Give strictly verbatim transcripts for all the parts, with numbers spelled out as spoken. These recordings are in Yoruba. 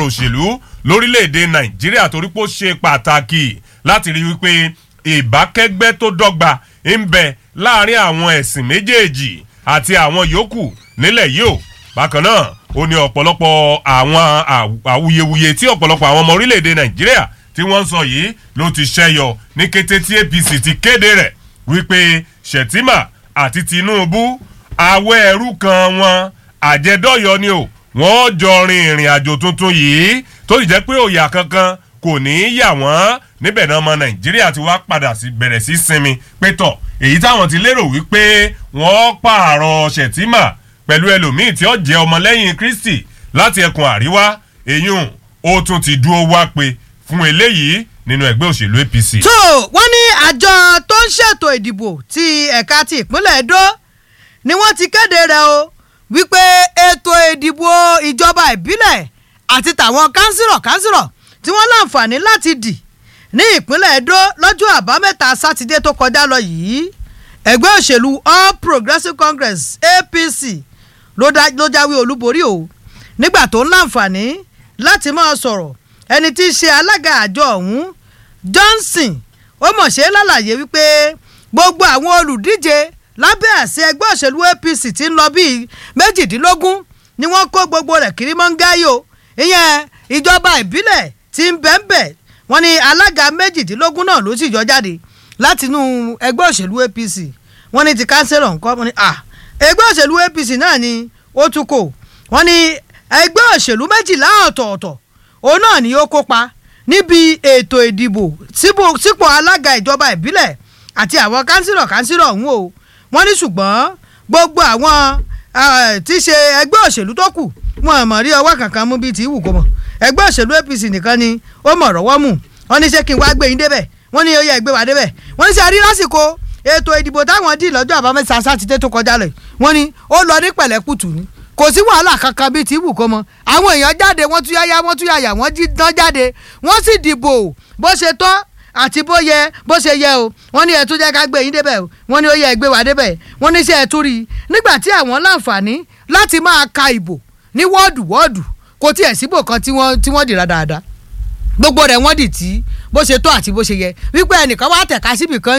òṣèlú lórílẹ̀‐èdè nàìjíríà torí pé ó ṣe pàtàkì láti rí wípé ìbákẹ́gbẹ́ tó dọ́gba ń bẹ láàrin àwọn ẹ̀sìn méjèèjì àti àwọn yòókù nílẹ̀ yìí o. Bákan náà ó ní ọ̀pọ̀lọpọ̀ àwọn awuyewuye tí ọ̀pọ̀lọpọ̀ àwọn ọmọ orílẹ̀‐èdè nàìjíríà tí wọ́n ń sọ yìí ló ti ṣẹyọ ní kété tí A P C ti kéde rẹ̀ wípé Shettima àti Tinubu awẹ́ ẹrú kan wọn àjẹdọ́yọ ni o wọ́n jọ rin ìrìn àjò tuntun yìí tó sì jẹ́ pé òyà kankan kò ní í yà wọ́n níbẹ̀ náà ọmọ nàìjíríà ti wá padà sí bẹ̀rẹ̀ sí sinmi pé tọ̀ èyí táwọn ti lérò wípé wọ́n pààrọ̀ Shettima pẹ̀lú ẹlòmíì tí ó jẹ́ ọmọlẹ́yìn Kristi láti ẹkùn àríwá èyún ó tún ti dúró wá pé fún eléyìí nínú ẹgbẹ́ òṣèlú A P C. tó wọ́n ní àjọ tó ń ṣètò ìdìbò ti ẹ̀ka ti ìpínlẹ̀ Edo ni wọ́n ti kéde rẹ̀ o wípé ètò ìdìbò ìjọba ìbílẹ̀ àti tàwọn kánsìrọ̀ kánsìrọ̀ tí wọ́n láǹfààní láti dì ní ìpínlẹ̀ Edo lọ́jọ́ àbámẹ́ta sátidé tó kọjá lọ yìí ẹgbẹ́ òṣèlú All Progressives Congress A P C ló jáwé olúborí o nígbà tó ń láǹfààní láti máa sọ̀rọ̀ ẹni tí í ṣe alága àjọ ọ̀hún Johnson ó mọ̀ ṣe lálàyé wípé gbogbo àwọn olùdíje lábẹ́ àṣẹ ẹgbẹ́ òṣèlú A P C ti ń lọ bíi méjìdínlógún ni wọ́n kó gbogbo rẹ̀ kiri mọ́ ń gáyò ìyẹn ìjọba ìbílẹ̀ ti ń bẹ́ńbẹ́ wọ́n ní alága méjìdínlógún náà ló sì yọ jáde látinú ẹgbẹ́ òṣèlú A P C wọ́n ní ti kánsẹ́lọ̀ nǹkan wọ́n ní à ẹgbẹ́ òṣèlú A P C náà ni ó tún kò wọ́n ní ẹgbẹ́ òṣèlú méjìlá ọ̀tọ̀ọ̀tọ̀ òun náà ni ó kópa níbi ètò ìdìbò sípò alága ìjọba ìbílẹ̀ àti àwọn kánsílọ̀ kánsílọ̀ ọ̀hún o wọ́n ní ṣùgbọ́n gbogbo àwọn tí í ṣe ẹgbẹ́ òṣèlú tó kù wọn mọ̀ rí ọwọ́ kankan mú bíi ti wù kó mọ̀ ẹgbẹ́ òṣèlú A P C nìkan ni ó mọ̀ rọ́wọ́ mú wọ́n ní ṣé kí n wá gbé yín débẹ̀ wọ́n ní ó yẹ ẹgbẹ́ wa débẹ̀ wọ́n ní ṣe àrí lásìkò ètò ìdìbò táwọn dì lọ́jọ́ àbámẹ́ta sátidé tó kọjá lẹ̀ wọ́n ní ó lọ ní pẹ̀lẹ́kùtù ni kò sí wàhálà kankan bíi ti wù kó mọ àwọn èèyàn jáde wọ́n tún yáyá wọ́n tún yàyà wọ́n jí dán jáde wọ́n sì dìbò bó ṣe tọ́ àti bó yẹ bó ṣe yẹ o wọ́n ní ẹ tún jẹ́ ká gbé yín débẹ̀ o wọ́n ní ó yẹ ẹgbẹ́ wa débẹ̀ wọ́n ní ṣe ẹ tún rí i nígbà tí àwọn láǹfààní láti máa ka ìbò ní wọ́ọ̀dù wọ́ọ̀dù kò tiẹ̀ síbò kan tí wọ́n tí wọ́n dìra dáadáa gbogbo rẹ̀ wọ́n dì tí bó ṣe tọ́ àti bó ṣe yẹ wípé ẹnìkan wá tẹ̀ka síbì kan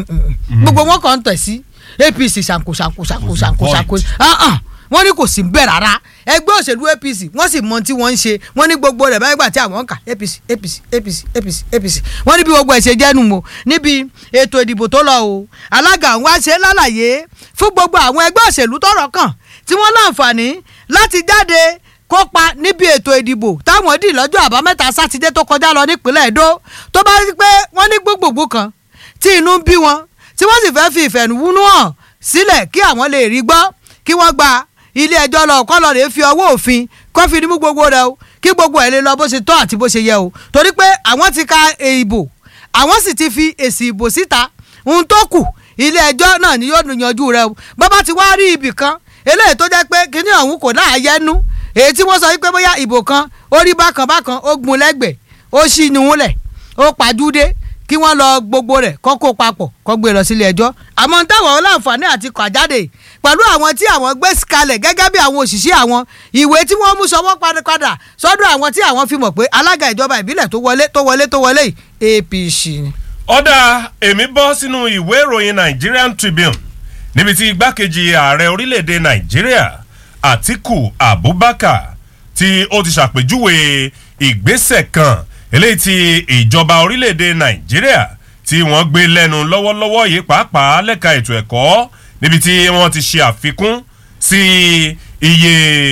gbogbo wọn kàn ń tẹ̀ sí A P C ṣàǹkó ṣàǹkó ṣàǹkó ṣàǹkó ṣàǹkó wọ́n ní kò sí bẹ́ẹ̀ rárá ẹgbẹ́ òṣèlú A P C wọ́n sì mọ tí wọ́n ń ṣe wọ́n ní gbogbo rẹ̀ báyìí gbà tí àwọn kà A P C A P C A P C A P C A P C wọ́n ní bí gbogbo ẹ̀ ṣe jẹ́nu mọ́ níbi ètò ìdìbò tó lọ o alága òun wá ṣe lálàyé fún gbogbo àwọn ẹgbẹ́ òṣèlú tọ́rọ̀ kàn tí wọ́n láǹfààní láti jáde kópa níbi ètò ìdìbò táwọn dì lọ́jọ́ àbámẹ́ta sátidé tó kọjá lọ nípínlẹ̀ Edo tó bá rí pé wọ́n ní gbogbogbò kan tí inú ń bí wọn tí wọ́n sì fẹ́ fi ìfẹ̀hónú hàn sílẹ̀ kí àwọn lè rí gbọ́ kí wọ́n gba ilé ẹjọ́ lọ kọ́ lọ rè fi ọwọ́ òfin kó fi ní mú gbogbo rẹ o kí gbogbo ẹ̀ lè lọ bó ṣe tọ́ àti bó ṣe yẹ o torí pé àwọn ti ka ìbò àwọn sì ti fi èsì ìbò síta ohun tó kù ilé ẹjọ́ náà ni yóò yanjú rẹ o bàbá ti wá rí ibì kan eléyìí tó jẹ́ pé kíní ọ̀hún kò náà yẹnu èyí tí wọ́n sọ wípé bóyá ìbò kan ó rí bákan bákan ó gun lẹ́gbẹ̀ẹ́ ó ṣì nùúlẹ̀ ó pàjúdé kí wọ́n lọ gbogbo rẹ̀ kọ́ kó papọ̀ kọ́ gbé lọ sílé ẹjọ́ àmọ́ táwọn láǹfààní àti kàjáde pẹ̀lú àwọn tí àwọn gbé kalẹ̀ gẹ́gẹ́ bí àwọn òṣìṣẹ́ àwọn ìwé tí wọ́n mú sọwọ́ padà sọ́dọ̀ àwọn tí àwọn fi mọ̀ pé alága ìjọba ìbílẹ̀ tó wọlé tó wọlé tó wọlé A P C ni. ọ̀dà èmi bọ́ sínú ìwé ìròyìn Nigerian Tribune níbi tí igbákejì ààrẹ orílẹ̀-èdè Nàìjíríà Àtíkù Abubakar tí ó ti ṣàpèjúwe ìgbésẹ̀ kan eléyìí tí ìjọba orílẹ̀-èdè Nàìjíríà tí wọ́n gbé lẹ́nu lọ́wọ́lọ́wọ́ yìí pàápàá lẹ́ka ètò ẹ̀kọ́ níbi tí wọ́n ti ṣe àfikún sí iye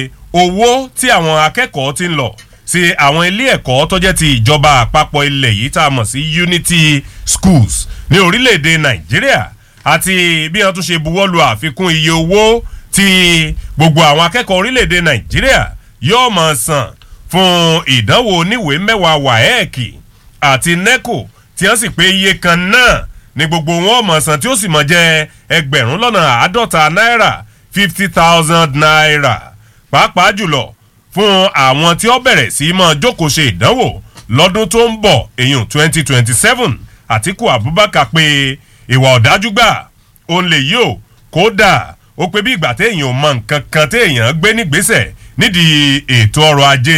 owó tí àwọn akẹ́kọ̀ọ́ ti ń lọ sí àwọn ilé ẹ̀kọ́ tó jẹ́ ti ìjọba àpapọ̀ ilẹ̀ yìí tá a mọ̀ sí Unity Schools ní orílẹ̀-èdè Nàìjíríà àti bí wọ́n tún ṣe buwọ́lu àfikún iye owó tí gbogbo àwọn akẹ́kọ̀ọ́ orílẹ̀-èdè Nàìjíríà yóò máa san fún ìdánwò oníwèé mẹ́wàá WAEC àti NECO tí wọ́n sì pé iye kan náà ní gbogbo wọn mọ̀ san tí ó sì mọ̀ jẹ́ ẹgbẹ̀rún lọ́nà àádọ́ta náírà fifty thousand naira pàápàá jùlọ fún àwọn tí ó bẹ̀rẹ̀ sí máa jókòó ṣe ìdánwò lọ́dún tó ń bọ̀ èyàn twenty twenty seven Àtíkù Abubakar pé ìwà ọ̀dájú gbà òun lè yí o kódà ó pé bí ìgbà téèyàn mọ nǹkan kan téèyàn gbé nígbésẹ̀ nídìí ètò ọrọ̀ ajé ni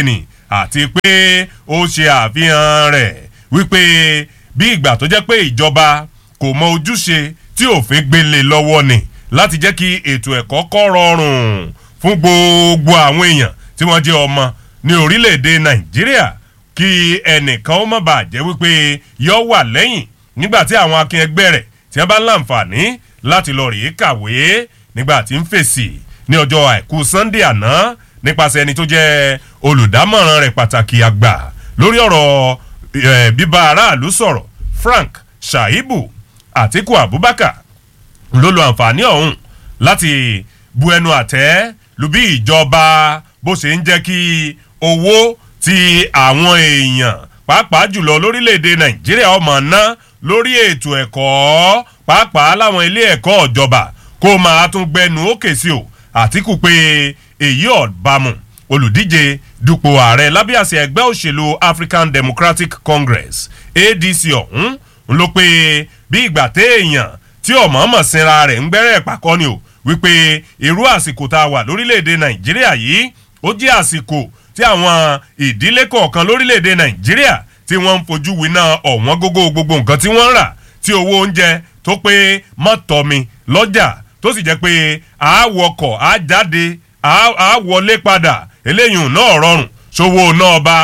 àti pé ó ṣe àfihàn rẹ̀ wípé bí ìgbà tó jẹ́ pé ìjọba kò mọ ojúṣe tí òfin gbélé lọ́wọ́ ni láti jẹ́ kí ètò ẹ̀kọ́ kó rọrùn fún gbogbo àwọn èèyàn tí wọ́n jẹ́ ọmọ ní orílẹ̀-èdè Nàìjíríà kí ẹnìkan ó má bàa jẹ́ wípé yọ wà lẹ́yìn nígbà tí àwọn akin ẹgbẹ́ rẹ̀ tí wọ́n bá ń láǹfààní láti lọ rèé kàwé nígbà tí ń fèsì ní ọjọ́ àìkú Sunday àná nípasẹ̀ ẹni tó jẹ́ olùdámọ̀ràn rẹ̀ pàtàkì àgbà lórí ọ̀rọ̀ bíbá aráàlú sọ̀rọ̀ Frank Shaibu Atiku Abubakar ló lo àǹfààní ọ̀hún láti bu ẹnu àtẹ́ lu bí ìjọba bó ṣe ń jẹ́ kí owó tí àwọn èèyàn pàápàá jùlọ lórílẹ̀‐èdè Nàìjíríà ọmọ ná lórí ètò ẹ̀kọ́ pàápàá láwọn ilé ẹ̀kọ́ ìjọba kó máa tún gbẹnu òkè sí o Àtíkù pé èyí ọ̀bámu olùdíje dupò ààrẹ lábẹ́ àsíá ẹgbẹ́ òṣèlú African Democratic Congress A D C ọ̀hún ló pé bí ìgbà téèyàn tí ọ̀mọ̀ọ́mọ̀ sinra rẹ̀ ń gbẹ́rẹ́ pàkọ́ ni o wípé irú àsìkò tá a wà lórílẹ̀‐èdè Nàìjíríà yìí ó jẹ́ àsìkò tí àwọn ìdílé kọ̀ọ̀kan lórílẹ̀‐èdè Nàìjíríà tí wọ́n ń fojú winá ọ̀wọ́n gógó gbogbo nǹkan tí wọ́n ń rà tí owó oúnjẹ tó pé mọ́tọ́mi lọ́jà tó sì jẹ́ pé àáwọkọ̀ á jáde àá wọlé padà eléyìí náà rọrùn sówó náà bá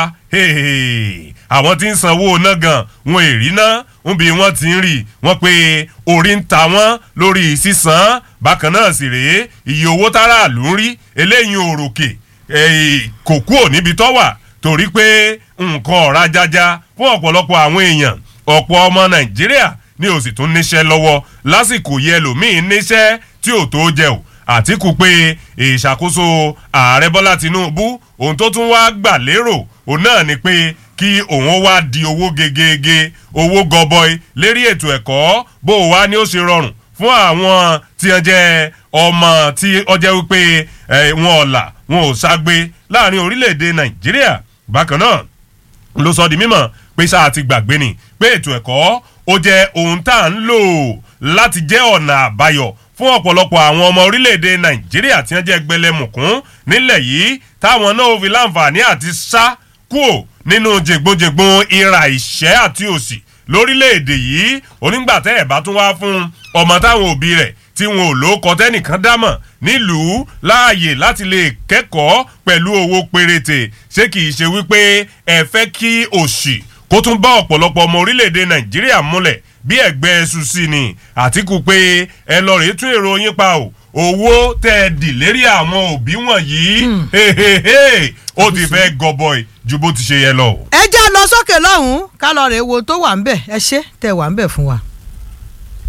àwọn tí ń sanwó náà gan wọn èrí náà ń bí wọ́n ti ń rí wọ́n pé orí ń ta wọ́n lórí sísan bákan náà sì rèé iye owó táràlú ń rí eléyìí òròkè kò kúò níbi tó wà torí pé nǹkan ọ̀rá jájá fún ọ̀pọ̀lọpọ̀ àwọn èèyàn ọ̀pọ̀ ọmọ Nàìjíríà ní ó sì tún níṣẹ́ lọ́wọ́ lásìkò yẹ lòmíín níṣẹ́ tí ò tó jẹ o Àtíkù pé ìṣàkóso ààrẹ Bọ́lá Tinubu ohun tó tún wá gbà lérò òun náà ni pé kí òun wá di owó gegege owó gọbọi lérí ètò ẹ̀kọ́ bó o wá ní ó ṣe rọrùn fún àwọn tí wọ́n jẹ́ ọmọ tí ó jẹ́ wípé wọn ọ̀la wọn ò ságbe láàrin orílẹ̀-èdè Nàìjíríà bákan náà ló sọ di mímọ̀ pé sáà ti gbàgbé ni pé ètò ẹ̀kọ́ ó jẹ́ ohun tá à ń lò láti jẹ́ ọ̀nà àbáyọ fún ọ̀pọ̀lọpọ̀ àwọn ọmọ orílẹ̀-èdè Nàìjíríà tí wọ́n jẹ́ gbẹlẹ́mùkún nílẹ̀ yìí táwọn náà fi láǹfààní àti sá kúò nínú jègbójègbón ìrà ìṣẹ́ àti òṣì lórílẹ̀-èdè yìí onígbàtẹ́ ẹ̀ bá tún wá fún ọmọ táwọn òbí rẹ̀ tí wọn ò lóko tẹ́nìkan dámọ̀ nílùú láàyè láti lè kẹ́kọ̀ọ́ pẹ̀lú owó péréte ṣé kìí ṣe wípé ẹ fẹ́ kí òṣì kó tún bá ọ̀pọ̀lọpọ̀ ọmọ orílẹ̀-èdè Nàìjíríà múlẹ̀ bí ẹ̀gbẹ́ ẹ̀sùn sí ni Àtíkù pé ẹ lọ rèé tún èrò yín pa o owó tẹ́ ẹ dì lérí àwọn òbí wọ̀nyí ó ti fẹ́ gọbọi ju bó ti ṣe yẹ lọ. ẹ já lọ sókè lọ́hùn-ún ká lọ rèé wo tó wà ń bẹ̀ ẹ ṣé tẹ́ wà ń bẹ̀ fún wa.